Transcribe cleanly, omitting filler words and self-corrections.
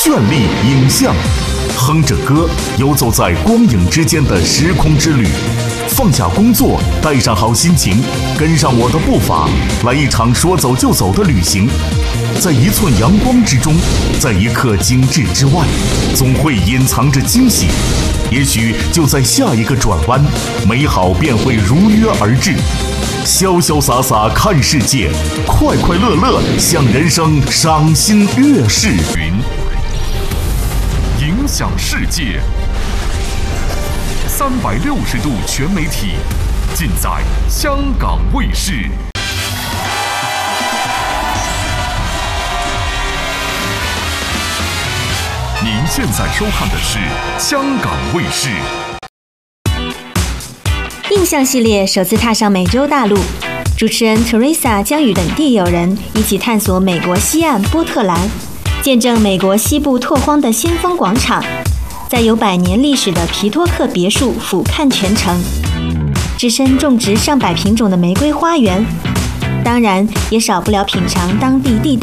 绚丽影像，哼着歌，游走在光影之间的时空之旅。放下工作，带上好心情，跟上我的步伐，来一场说走就走的旅行。在一寸阳光之中，在一刻精致之外，总会隐藏着惊喜。也许就在下一个转弯，美好便会如约而至。潇潇洒洒看世界，快快乐乐向人生赏心悦事。影响世界，360度全媒体，尽在香港卫视。您现在收看的是香港卫视。 印象系列首次踏上美洲大陆，主持人 Teresa 将与本地友人一起探索美国西岸波特兰，见证美国西部拓荒的先锋广场，在有100年历史的皮托克别墅俯瞰全城，置身种植上百品种的玫瑰花园，当然也少不了品尝当地地道